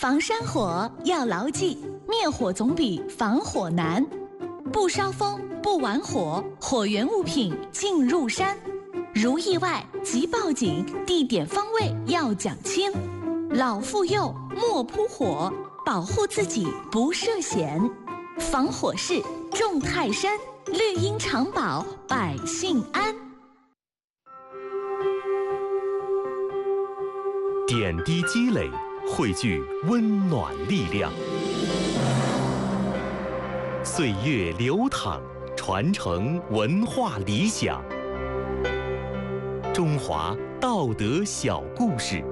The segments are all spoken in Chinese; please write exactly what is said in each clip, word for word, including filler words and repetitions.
防山火要牢记，灭火总比防火难。不烧风，不玩火，火源物品进入山。如意外即报警，地点方位要讲清。老妇幼莫扑火，保护自己不涉险。防火势重泰山，绿荫常保百姓安。 点滴积累，汇聚温暖力量。岁月流淌，传承文化理想。中华道德小故事。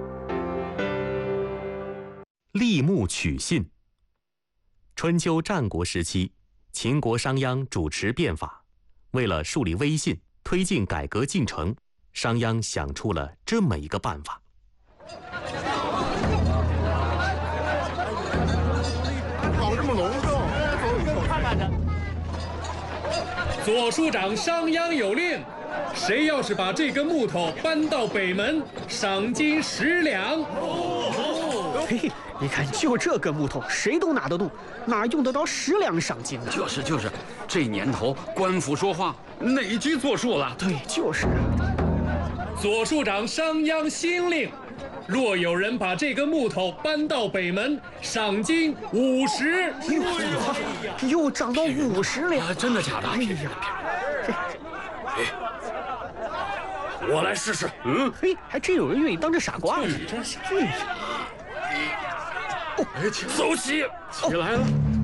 立木取信。春秋战国时期，秦国商鞅主持变法，为了树立威信，推进改革进程，商鞅想出了这么一个办法。 跑这么隆重，走看看去。 左庶长商鞅有令，谁要是把这根木头搬到北门，赏金十两。 嘿，你看，就这根木头，谁都拿得动，哪用得着十两赏金呢？ 就是就是，这年头官府说话，哪句作数了？ 对，就是啊。 左庶长商鞅新令，若有人把这根木头搬到北门，赏金五十。 又又涨到五十了、 啊！真的假的？ 哎呀， 哎，我来试试。 嗯，嘿，还真有人愿意当这傻瓜呢。 真是。 哎，走起，起来了。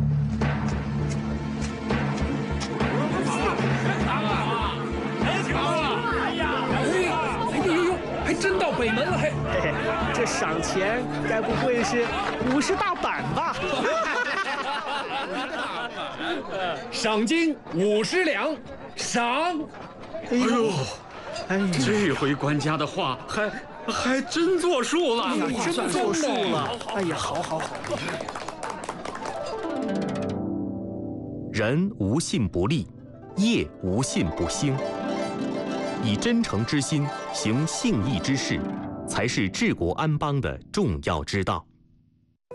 还真到北门了，还嘿嘿，这赏钱该不会是五十大板吧？ 赏金五十两，赏。 哎呦， 哎呀， 这回官家的话还还真作数了， 哎呀，真作数了。哎呀，好好好。 人无信不立，业无信不兴。以真诚之心行信义之事，才是治国安邦的重要之道。